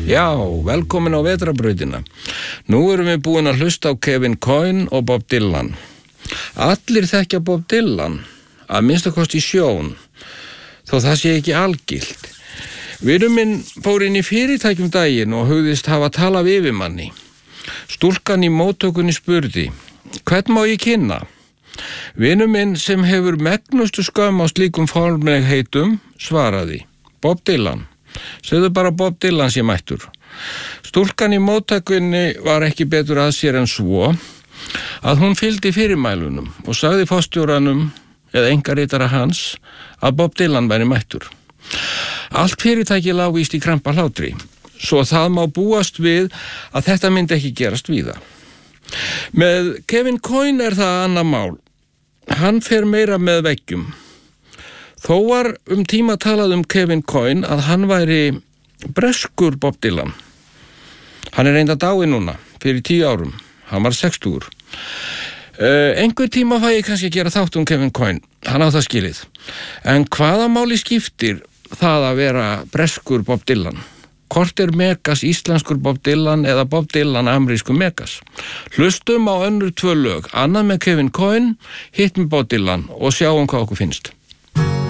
Já, velkomin á vetrarbrautina. Nú erum við búin að hlusta á Kevin Coyne og Bob Dylan. Allir þekkja Bob Dylan, að minnstakosti sjón, þó það sé ekki algilt. Vinur minn fór inn í fyrirtækjum daginn og hugðist hafa talað við yfirmanni. Stúlkan í móttökunni spurði, hvern má ég kynna? Vinur minn sem hefur megnustu skömm á slíkum formlegheitum svaraði, Bob Dylan. Segðu bara Bob Dylan sé mættur. Stúlkan í móttökunni var ekki betur að sér en svo að hún fylgdi fyrirmælunum og sagði forstjóranum eða einkaritara hans að Bob Dylan væri mættur. Allt fyrirtæki lá víst í krampa hlátri, svo það má búast við að þetta myndi ekki gerast víða. Með Kevin Coyne það annað mál. Hann fer meira með veggjum. Þó var tíma talað Kevin Coyne að hann væri breskur Bob Dylan. Hann reynda dáinn núna, fyrir 10 árum. Hann var 60. Einhver tíma fæ ég kannski að gera þátt Kevin Coyne. Hann á það skilið. En hvaða máli skiptir það að vera breskur Bob Dylan? Hvort Megas íslenskur Bob Dylan eða Bob Dylan amerískur Megas? Hlustum á önnur 2 lög, annað með Kevin Coyne, hitt með Bob Dylan og sjáum hvað okkur finnst.